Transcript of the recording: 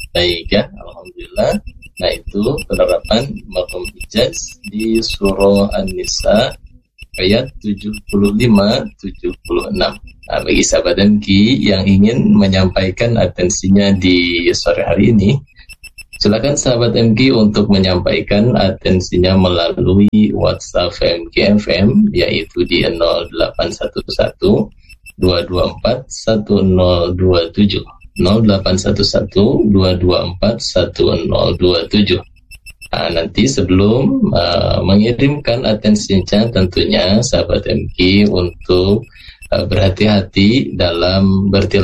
Baik ya, alhamdulillah. Nah itu penerapan maqam ijaz di surah An-Nisa ayat 75-76. Nah, bagi sahabat MQ yang ingin menyampaikan atensinya di sore hari ini, silakan sahabat MQ untuk menyampaikan atensinya melalui WhatsApp MQ FM, yaitu di 0811 224 1027 0811 224 1027. Nah, nanti sebelum mengirimkan atensinya, tentunya sahabat MQ untuk berhati-hati dalam bertilawah